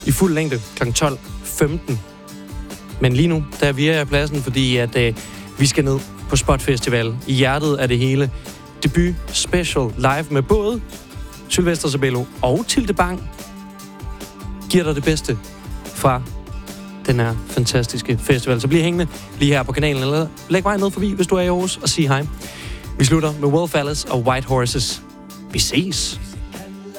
i fuld længde kl. 12.15. Men lige nu, der er vi af pladsen, fordi at vi skal ned på Spot Festival i hjertet af det hele. Debut special live med både Sylvester Sabello og Tilde Bang. Giver dig det bedste fra den her fantastiske festival. Så bliv hængende lige her på kanalen, eller læg vej ned forbi, hvis du er i Aarhus, og sig hej. Vi slutter med Wolf Alice og White Horses. Vi ses!